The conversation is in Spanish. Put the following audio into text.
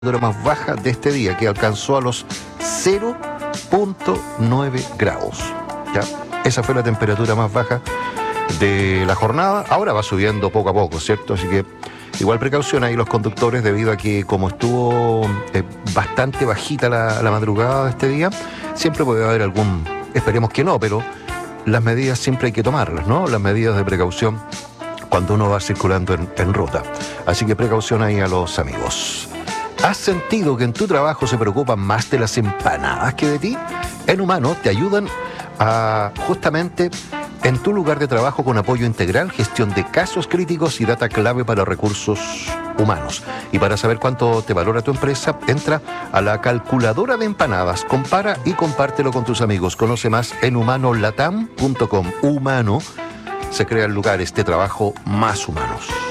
más baja de este día, que alcanzó a los 0.9 grados. ¿Ya? Esa fue la temperatura más baja de la jornada. Ahora va subiendo poco a poco, ¿cierto? Así que igual precaución ahí los conductores, debido a que como estuvo bastante bajita la madrugada de este día, siempre puede haber algún, esperemos que no, pero las medidas siempre hay que tomarlas, ¿no? Las medidas de precaución cuando uno va circulando en ruta. Así que precaución ahí a los amigos. ¿Has sentido que en tu trabajo se preocupan más de las empanadas que de ti? En Humano te ayudan a justamente en tu lugar de trabajo con apoyo integral, gestión de casos críticos y data clave para recursos humanos. Y para saber cuánto te valora tu empresa, entra a la calculadora de empanadas, compara y compártelo con tus amigos. Conoce más en humanolatam.com. Humano se crea el lugar, este trabajo más humanos.